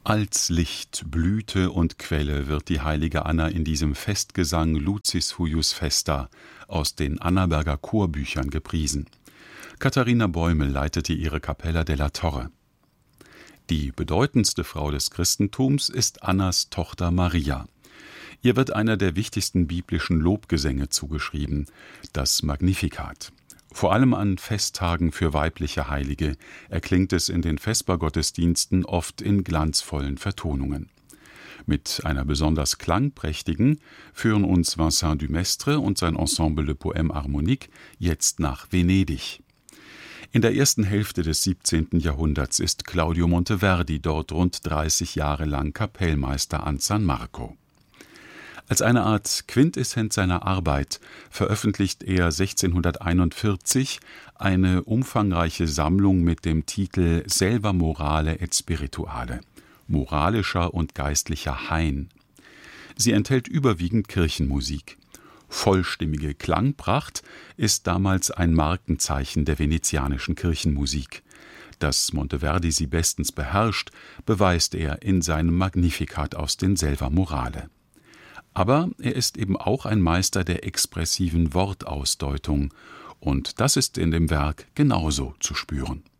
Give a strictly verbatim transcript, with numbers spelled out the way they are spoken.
Als Licht, Blüte und Quelle wird die heilige Anna in diesem Festgesang Lucis huius festa aus den Annaberger Chorbüchern gepriesen. Katharina Bäumel leitete ihre Cappella della Torre. Die bedeutendste Frau des Christentums ist Annas Tochter Maria. Ihr wird einer der wichtigsten biblischen Lobgesänge zugeschrieben, das Magnificat. Vor allem an Festtagen für weibliche Heilige erklingt es in den Vespergottesdiensten oft in glanzvollen Vertonungen. Mit einer besonders klangprächtigen führen uns Vincent Dumestre und sein Ensemble Le Poème Harmonique jetzt nach Venedig. In der ersten Hälfte des siebzehnten Jahrhunderts ist Claudio Monteverdi dort rund dreißig Jahre lang Kapellmeister an San Marco. Als eine Art Quintessenz seiner Arbeit veröffentlicht er sechzehnhunderteinundvierzig eine umfangreiche Sammlung mit dem Titel Selva Morale et Spirituale, moralischer und geistlicher Hain. Sie enthält überwiegend Kirchenmusik. Vollstimmige Klangpracht ist damals ein Markenzeichen der venezianischen Kirchenmusik. Dass Monteverdi sie bestens beherrscht, beweist er in seinem Magnificat aus den Selva Morale. Aber er ist eben auch ein Meister der expressiven Wortausdeutung, und das ist in dem Werk genauso zu spüren.